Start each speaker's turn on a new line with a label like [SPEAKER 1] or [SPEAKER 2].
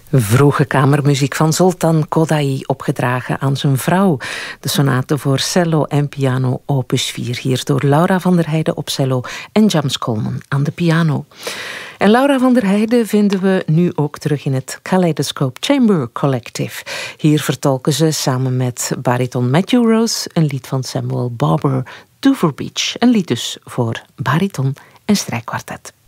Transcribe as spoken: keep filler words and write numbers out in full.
[SPEAKER 1] Vroege kamermuziek van Zoltan Kodaly, opgedragen aan zijn vrouw. De sonate voor cello en piano opus vier, hier door Laura van der Heijden op cello en James Coleman aan de piano. En Laura van der Heijden vinden we nu ook terug in het Kaleidoscope Chamber Collective. Hier vertolken ze samen met bariton Matthew Rose een lied van Samuel Barber, Dover Beach. Een lied dus voor bariton en strijkkwartet.